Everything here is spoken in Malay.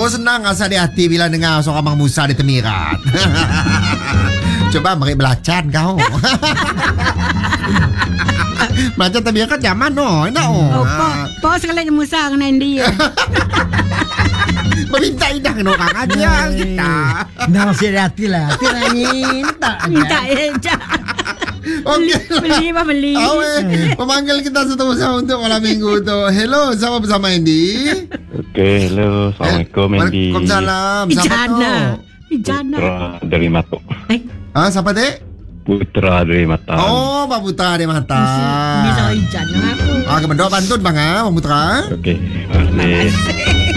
senang rasa di hati bila dengar seorang Mang Musa di Temirat. Coba mari belacan kau. Macam Temirat zaman enak Po sekali Musa kena dia. Meminta idang orang aja kita. Nah, masih di hati lah. Tidak minta aja. Okey. Beli. Pemanggil kita bersama untuk malam minggu tu. Hello, sama bersama Andy. Okey, hello. Assalamualaikum, Andy. Waalaikumsalam. Ijana. Putra dari Matok. Siapa dek? Putra dari Mata. Oh, Pak Putra dari Mata. Bisa Ijana aku. Kebetulan pantun bang, Pak Putra. Okey, terima kasih.